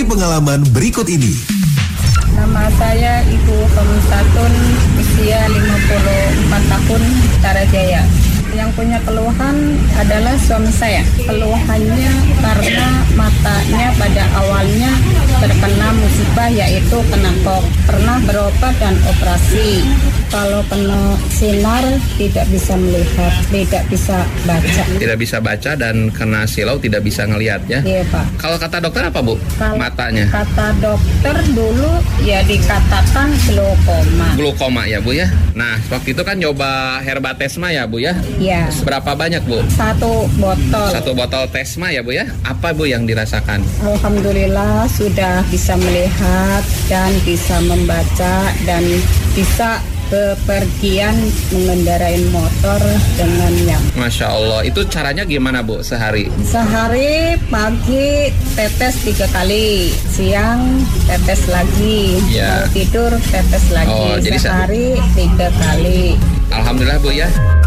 pengalaman berikut ini. Nama saya Ibu Komsatun, usia 54 tahun, Tarajaya. Yang punya keluhan adalah suami saya. Keluhannya karena matanya pada awalnya terkena musibah, yaitu kena kok. Pernah berobat dan operasi. Kalau kena sinar tidak bisa melihat, tidak bisa baca. Tidak bisa baca dan kena silau tidak bisa ngelihat ya? Iya, Pak. Kalau kata dokter apa, Bu? Kalau matanya? Kata dokter dulu ya dikatakan glaukoma. Glaukoma ya, Bu ya? Nah, waktu itu kan nyoba Herbatesma ya, Bu ya? Iya. Berapa banyak, Bu? 1 botol. 1 botol Tesma ya, Bu ya? Apa, Bu, yang dirasakan? Alhamdulillah sudah bisa melihat dan bisa membaca dan bisa bepergian mengendarai motor dengan nyaman. Masya Allah, itu caranya gimana, Bu, sehari? Sehari pagi tetes 3 kali, siang tetes lagi, Ya. mau tidur tetes lagi. Oh, jadi sehari 3 kali. Alhamdulillah, Bu ya.